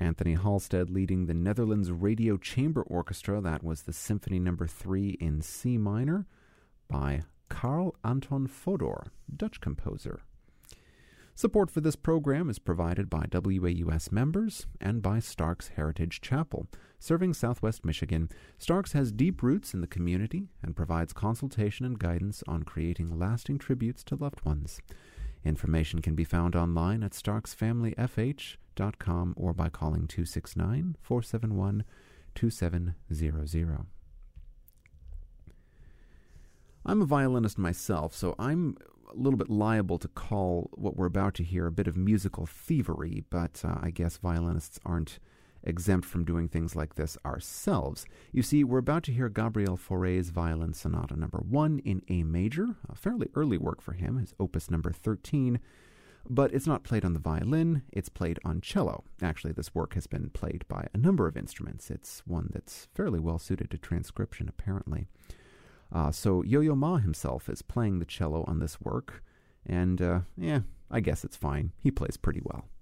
Anthony Halstead leading the Netherlands Radio Chamber Orchestra. That was the Symphony No. 3 in C minor by Carl Anton Fodor, Dutch composer. Support for this program is provided by WAUS members and by Stark's Heritage Chapel. Serving Southwest Michigan, Stark's has deep roots in the community and provides consultation and guidance on creating lasting tributes to loved ones. Information can be found online at starksfamilyfh.com or by calling 269-471-2700. I'm a violinist myself, so I'm a little bit liable to call what we're about to hear a bit of musical thievery, but I guess violinists aren't exempt from doing things like this ourselves. You see, we're about to hear Gabriel Fauré's Violin Sonata No. 1 in A major, a fairly early work for him, his opus No. 13, but it's not played on the violin, it's played on cello. Actually, this work has been played by a number of instruments. It's one that's fairly well suited to transcription, apparently. So Yo-Yo Ma himself is playing the cello on this work, and I guess it's fine. He plays pretty well.